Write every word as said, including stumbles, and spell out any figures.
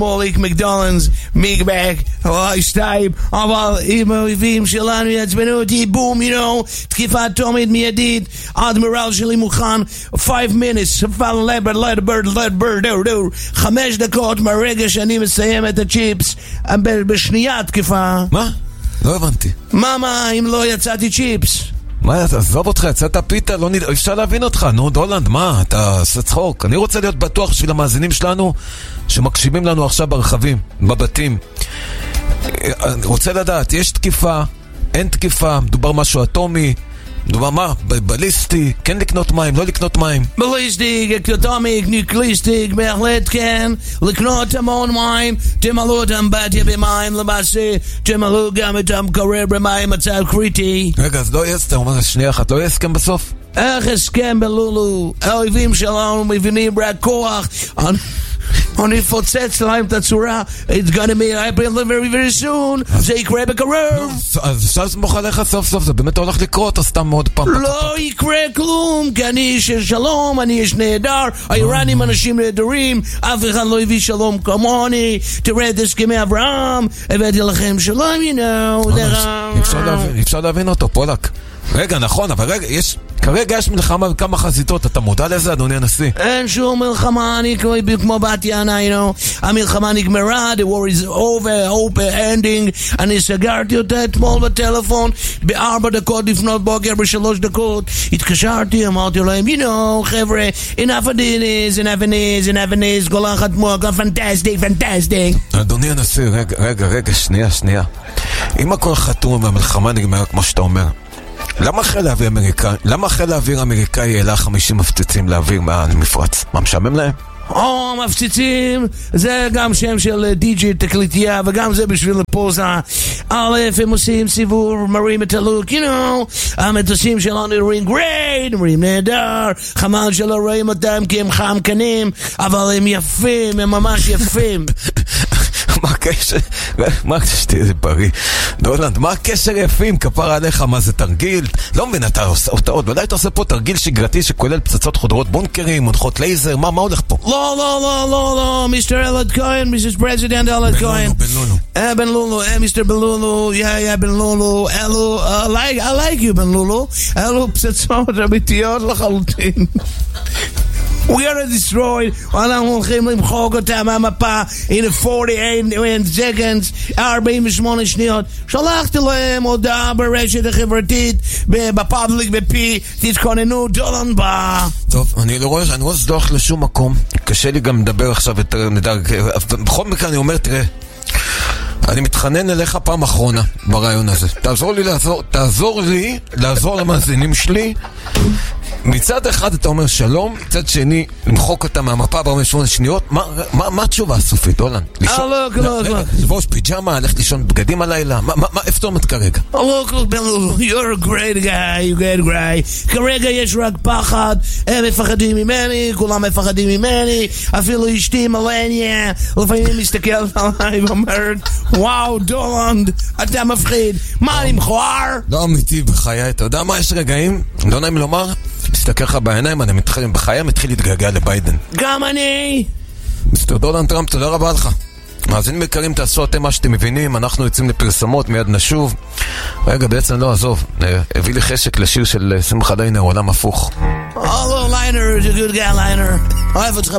מוליק מקדונלדס, מיגבק, אוי שטייב, אבל אם האויבים שלנו יעצבנו אותי, בום, you know, תקיפה אטומית מיידית, האדמירל שלי מוכן, five minutes, פאל לבר, let a bird, let a bird, דו, דו, חמש דקות מהרגע שאני מסיים את הצ'יפס, בשנייה תקיפה. מה? לא הבנתי. מה, מה, אם לא יצאתי צ'יפס? מה, עזוב אותך, יצאת פיתה, לא נד... אפשר להבין אותך, נו, דולנד, מה, אתה עושה צחוק? אני רוצה להיות בטוח בשביל המאזינים שלנו שמקשיבים לנו עכשיו ברכבים, בבתים. אני רוצה לדעת, יש תקיפה, אין תקיפה, מדובר משהו אטומי, מדובר מה, בליסטי, כן לקנות מים, לא לקנות מים. בליסטי, אטומי, ניקליסטי, בהחלט כן, לקנות המון מים, תמלאו אותם בתיה במים, למעשה, תמלאו גם את המקרר במים מצב קריטי. רגע, אז לא יהיה, אתה אומר, שנייה אחת, לא יהיה הסכם בסוף? איך הסכם בלולו? האויבים שלנו מבינים רק כוח, אני פוצץ להם את הצורה. It's gonna be happen very very soon. זה יקרה בקרוב. אז אפשר לסמוך עליך סוף סוף, זה באמת הולך לקרות, או סתם עוד פעם? לא יקרה כלום, כי אני איש של שלום, אני איש נהדר, האיראנים אנשים נהדרים, אף אחד לא הביא שלום כמוני. תראה את הסכמי אברהם, הבאתי לכם שלום, you know. אפשר להבין אותו, פולק. רגע, נכון, אבל רגע, יש, כרגע יש מלחמה בכמה חזיתות, אתה מודע לזה, אדוני הנשיא? אין שום מלחמה, אני כמו בת יענה, you know, המלחמה נגמרה, the war is over, open ending, אני סגרתי אותה אתמול בטלפון, בארבע דקות לפנות בוקר, בשלוש דקות, התקשרתי, אמרתי להם, you know, חבר'ה, enough of this, enough of this, enough of this, גולן חתמו, פנטסטיק, פנטסטיק. אדוני הנשיא, רגע, רגע, רגע, שנייה, שנייה. אם הכל חתום והמלחמה נגמרה, כמו שאתה אומר, למה חיל האוויר אמריקאי, למה חיל האוויר האמריקאי העלה חמישים מפציצים לאוויר מהמפרץ? מה משעמם להם? או, מפציצים, זה גם שם של די-ג'י תקליטייה, וגם זה בשביל לפוזה. א', הם עושים סיבוב, מראים את הלוק, you know, המטוסים שלנו נראים גרייט, נראים נהדר, חמל שלא רואים אותם כי הם חמקנים, אבל הם יפים, הם ממש יפים. מה הקשר? מה שתהיה זה בריא? דולנד, מה הקשר יפים? כפר עליך, מה זה תרגיל? לא מבין, אתה עושה אותה עוד, ודאי אתה עושה פה תרגיל שגרתי שכולל פצצות חודרות בונקרים, מונחות לייזר, מה, מה הולך פה? לא, לא, לא, לא, לא, מיסטר אלעד כהן, מיסטר פרזידנט אלעד כהן. בן לולו, אה, בן לולו, אה, מיסטר בן לולו, יא, יא, בן לולו, אלו, I like, I like you, בן לולו, אלו פצצות אמיתיות לחלוטין. We are destroyed, אנחנו הולכים למחוק אותה מהמפה in forty-eight seconds, ארבעים ושמונה שניות. שלחתי להם הודעה ברשת החברתית, בפאבליק, בפי, תתכוננו, דולן בא. טוב, אני לא רואה, אני לא אסדוח לשום מקום, קשה לי גם לדבר עכשיו יותר נדע, בכל מקרה אני אומר, תראה, אני מתחנן אליך פעם אחרונה ברעיון הזה, תעזור לי לעזור, תעזור לי לעזור למאזינים שלי. מצד אחד אתה אומר שלום, מצד שני למחוק אותה מהמפה ב-ארבעים ושמונה שניות. מה התשובה הסופית, דולן? לוק, לוק, לוק. לבוש פיג'מה, ללכת לישון בגדים הלילה, איפה אתה עומד כרגע? לוק, לוק, בן לולו, you're a great guy, you get great. כרגע יש רק פחד, הם מפחדים ממני, כולם מפחדים ממני, אפילו אשתי מלניה לפעמים מסתכלת עליי ואומרת, וואו, דולנד, אתה מפחיד, מה אני מכוער? לא אמיתי בחיי, אתה יודע מה, יש רגעים, לא נעים לומר, מסתכל לך בעיניים, אני מתחיל, בחיי מתחיל להתגעגע לביידן. גם אני. מיסטר דונלד טראמפ, תודה רבה לך. מאזינים יקרים, תעשו אתם מה שאתם מבינים, אנחנו יוצאים לפרסמות, מיד נשוב. רגע, בעצם לא, עזוב, הביא לי חשק לשיר של שמחה ליינר, עולם הפוך. הלו, ליינר, you're a good guy, ליינר. אוהב אותך